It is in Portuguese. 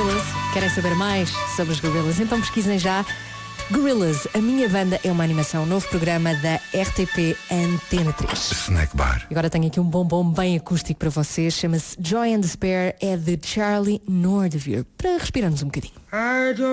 Gorillaz. Querem saber mais sobre os Gorillaz? Então pesquisem já. Gorillaz, a minha banda é uma animação, novo programa da RTP Antena 3. Snack Bar. Agora tenho aqui um bombom bem acústico para vocês, chama-se Joy and Despair, é de Charlie Nordevere, para respirarmos um bocadinho.